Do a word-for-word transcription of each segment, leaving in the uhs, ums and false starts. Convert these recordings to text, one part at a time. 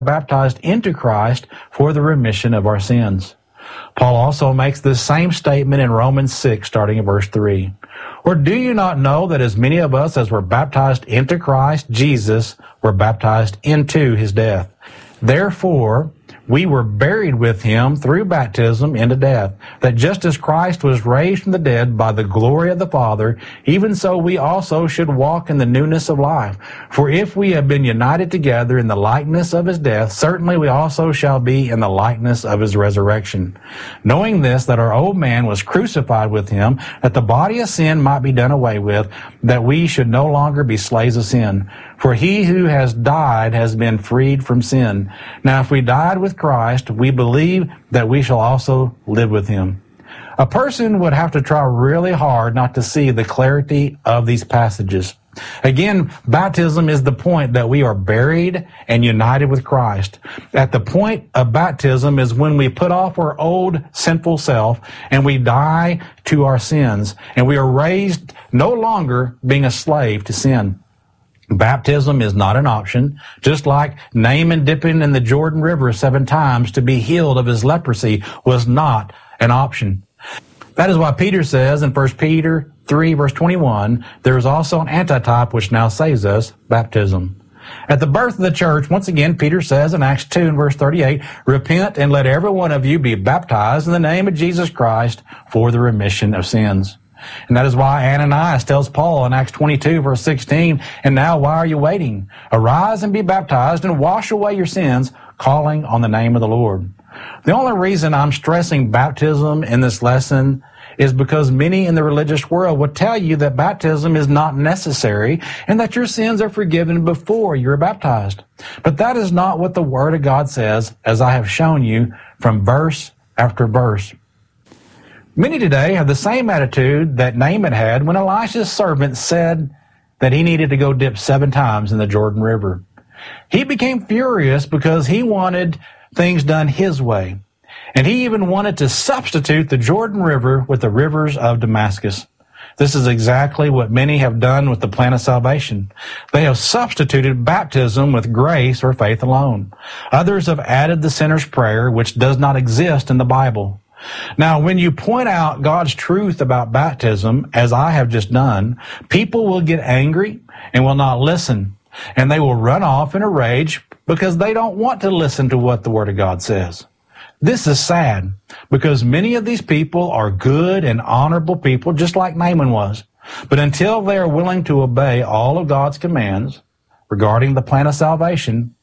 baptized into Christ for the remission of our sins. Paul also makes this same statement in Romans six, starting at verse three. Or do you not know that as many of us as were baptized into Christ Jesus were baptized into his death? Therefore, we were buried with him through baptism into death, that just as Christ was raised from the dead by the glory of the Father, even so we also should walk in the newness of life. For if we have been united together in the likeness of his death, certainly we also shall be in the likeness of his resurrection. Knowing this, that our old man was crucified with him, that the body of sin might be done away with, that we should no longer be slaves of sin. For he who has died has been freed from sin. Now if we died with Christ, we believe that we shall also live with him. A person would have to try really hard not to see the clarity of these passages. Again, baptism is the point that we are buried and united with Christ. At the point of baptism is when we put off our old sinful self and we die to our sins, and we are raised no longer being a slave to sin. Baptism is not an option, just like Naaman dipping in the Jordan River seven times to be healed of his leprosy was not an option. That is why Peter says in First Peter three, verse twenty-one, there is also an antitype which now saves us, baptism. At the birth of the church, once again, Peter says in Acts two and verse thirty-eight, repent and let every one of you be baptized in the name of Jesus Christ for the remission of sins. And that is why Ananias tells Paul in Acts twenty-two, verse sixteen, and now why are you waiting? Arise and be baptized and wash away your sins, calling on the name of the Lord. The only reason I'm stressing baptism in this lesson is because many in the religious world will tell you that baptism is not necessary and that your sins are forgiven before you're baptized. But that is not what the Word of God says, as I have shown you from verse after verse. Many today have the same attitude that Naaman had when Elisha's servant said that he needed to go dip seven times in the Jordan River. He became furious because he wanted things done his way. And he even wanted to substitute the Jordan River with the rivers of Damascus. This is exactly what many have done with the plan of salvation. They have substituted baptism with grace or faith alone. Others have added the sinner's prayer, which does not exist in the Bible. Now, when you point out God's truth about baptism, as I have just done, people will get angry and will not listen. And they will run off in a rage because they don't want to listen to what the Word of God says. This is sad because many of these people are good and honorable people, just like Naaman was. But until they are willing to obey all of God's commands regarding the plan of salvation,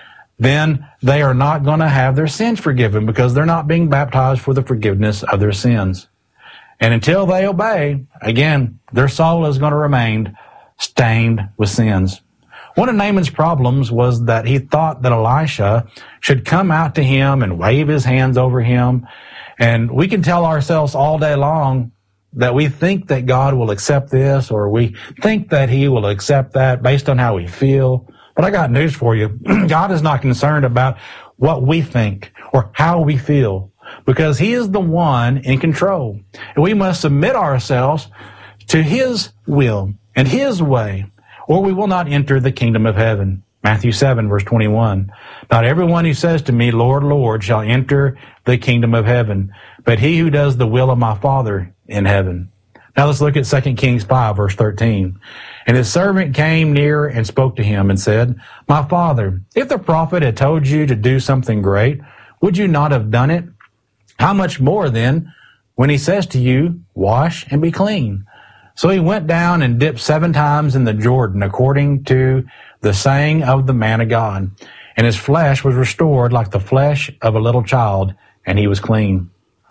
then they are not going to have their sins forgiven because they're not being baptized for the forgiveness of their sins. And until they obey, again, their soul is going to remain stained with sins. One of Naaman's problems was that he thought that Elisha should come out to him and wave his hands over him. And we can tell ourselves all day long that we think that God will accept this, or we think that he will accept that based on how we feel. But I got news for you. God is not concerned about what we think or how we feel, because he is the one in control. And we must submit ourselves to his will and his way, or we will not enter the kingdom of heaven. Matthew seven, verse twenty-one. Not everyone who says to me, Lord, Lord, shall enter the kingdom of heaven, but he who does the will of my Father in heaven. Now let's look at Second Kings five, verse thirteen. And his servant came near and spoke to him and said, My father, if the prophet had told you to do something great, would you not have done it? How much more then when he says to you, Wash and be clean? So he went down and dipped seven times in the Jordan, according to the saying of the man of God. And his flesh was restored like the flesh of a little child, and he was clean.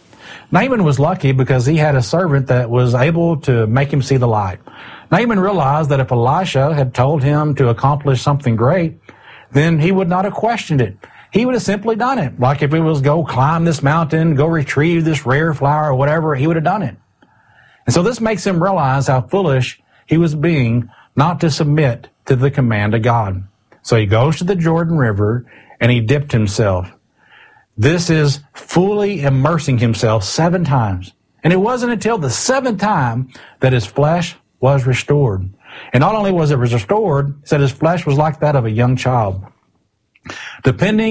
Naaman was lucky because he had a servant that was able to make him see the light. Naaman realized that if Elisha had told him to accomplish something great, then he would not have questioned it. He would have simply done it. Like if it was go climb this mountain, go retrieve this rare flower or whatever, he would have done it. And so this makes him realize how foolish he was being not to submit to the command of God. So he goes to the Jordan River and he dipped himself. This is fully immersing himself seven times. And it wasn't until the seventh time that his flesh was restored. And not only was it restored, it said his flesh was like that of a young child. Depending